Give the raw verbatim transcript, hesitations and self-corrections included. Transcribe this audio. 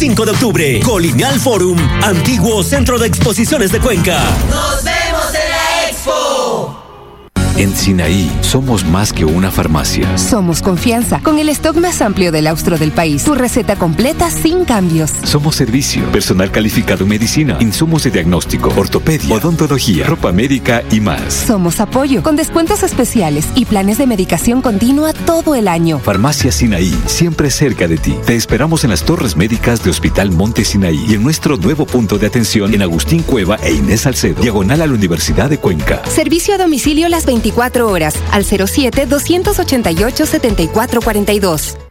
cinco de octubre, Colonial Forum, antiguo Centro de Exposiciones de Cuenca. ¡Nos vemos en la Expo! En Sinaí, somos más que una farmacia. Somos confianza, con el stock más amplio del austro del país. Tu receta completa sin cambios. Somos servicio, personal calificado en medicina, insumos de diagnóstico, ortopedia, odontología, ropa médica y más. Somos apoyo, con descuentos especiales y planes de medicación continua todo el año. Farmacia Sinaí, siempre cerca de ti. Te esperamos en las torres médicas de Hospital Monte Sinaí y en nuestro nuevo punto de atención en Agustín Cueva e Inés Salcedo, diagonal a la Universidad de Cuenca. Servicio a domicilio las veinticuatro horas al cero siete, dos ocho ocho, siete cuatro cuatro dos.